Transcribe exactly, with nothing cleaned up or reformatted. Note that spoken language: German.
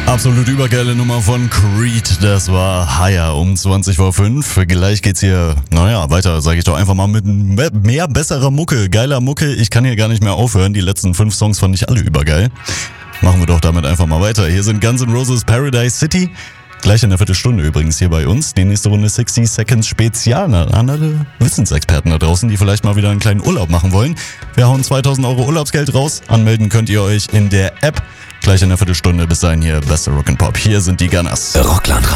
Absolut übergeile Nummer von Creed, das war Higher um zwanzig vor fünf. Gleich geht's hier, naja, weiter, sage ich doch einfach mal, mit mehr besserer Mucke, geiler Mucke. Ich kann hier gar nicht mehr aufhören, die letzten fünf Songs fand ich alle übergeil. Machen wir doch damit einfach mal weiter. Hier sind Guns N' Roses Paradise City. Gleich in der Viertelstunde übrigens hier bei uns. Die nächste Runde sechzig Seconds Spezial an alle Wissensexperten da draußen, die vielleicht mal wieder einen kleinen Urlaub machen wollen. Wir hauen zweitausend Euro Urlaubsgeld raus. Anmelden könnt ihr euch in der App. Gleich in der Viertelstunde. Bis dahin hier beste Rock'n'Pop. Hier sind die Gunners. Rockland